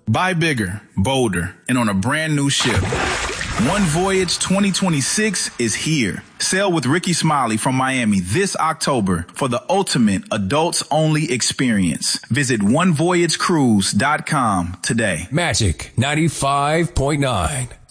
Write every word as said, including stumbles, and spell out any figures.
Buy bigger, bolder, and on a brand new ship. One Voyage twenty twenty-six is here. Sail with Ricky Smiley from Miami this October for the ultimate adults-only experience. Visit one voyage cruise dot com today. Magic ninety-five point nine.